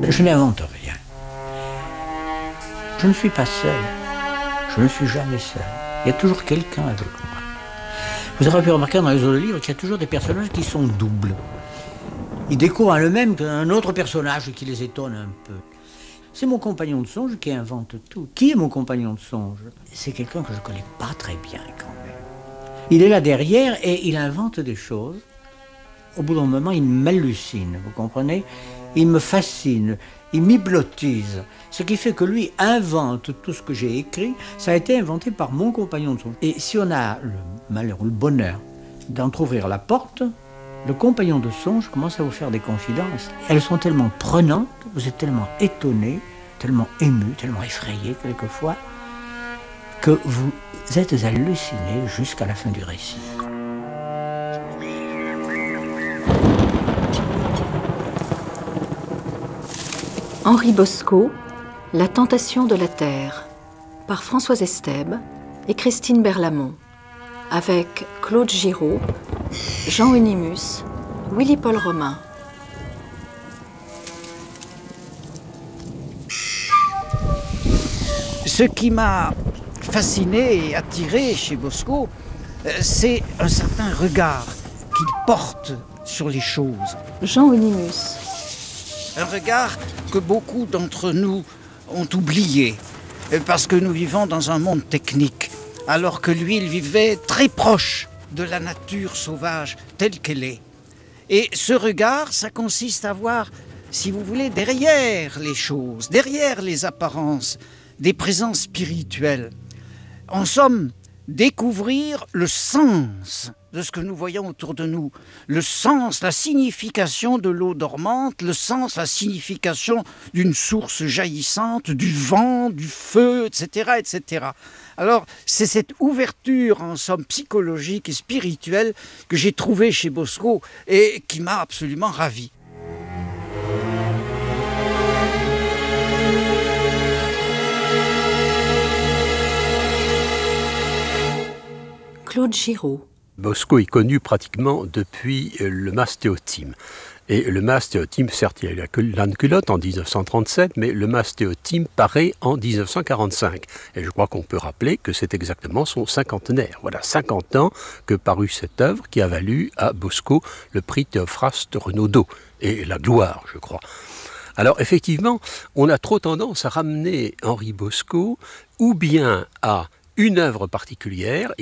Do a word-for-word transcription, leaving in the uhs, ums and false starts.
Je n'invente rien. Je ne suis pas seul. Je ne suis jamais seul. Il y a toujours quelqu'un avec moi. Vous aurez pu remarquer dans les autres livres qu'il y a toujours des personnages qui sont doubles. Ils découvrent le même qu'un autre personnage qui les étonne un peu. C'est mon compagnon de songe qui invente tout. Qui est mon compagnon de songe? C'est quelqu'un que je ne connais pas très bien quand même. Il est là derrière et il invente des choses. Au bout d'un moment, il m'hallucine, vous comprenez? Il me fascine, il m'hypnotise. Ce qui fait que lui invente tout ce que j'ai écrit. Ça a été inventé par mon compagnon de songe. Et si on a le malheur ou le bonheur d'entrouvrir la porte, le compagnon de songe commence à vous faire des confidences. Elles sont tellement prenantes, vous êtes tellement étonné, tellement ému, tellement effrayé quelquefois, que vous êtes halluciné jusqu'à la fin du récit. Henri Bosco, La tentation de la terre, par Françoise Estèbe et Christine Berlamont, avec Claude Giraud, Jean Hunimus, Willy-Paul Romain. Ce qui m'a fasciné et attiré chez Bosco, c'est un certain regard qu'il porte sur les choses. Jean Hunimus. Un regard que beaucoup d'entre nous ont oublié, parce que nous vivons dans un monde technique, alors que lui, il vivait très proche de la nature sauvage telle qu'elle est. Et ce regard, ça consiste à voir, si vous voulez, derrière les choses, derrière les apparences, des présences spirituelles. En somme, découvrir le sens de ce que nous voyons autour de nous, le sens, la signification de l'eau dormante, le sens, la signification d'une source jaillissante, du vent, du feu, et cetera, et cetera. Alors, c'est cette ouverture, en somme, psychologique et spirituelle que j'ai trouvée chez Bosco et qui m'a absolument ravi. Claude Giraud. Bosco est connu pratiquement depuis le mastéotime. Et le mastéotime, certes, il a eu la culotte en dix-neuf cent trente-sept, mais le mastéotime paraît en dix-neuf cent quarante-cinq. Et je crois qu'on peut rappeler que c'est exactement son cinquantenaire. Voilà, cinquante ans que parut cette œuvre qui a valu à Bosco le prix Théophraste Renaudot et la gloire, je crois. Alors effectivement, on a trop tendance à ramener Henri Bosco ou bien à une œuvre particulière,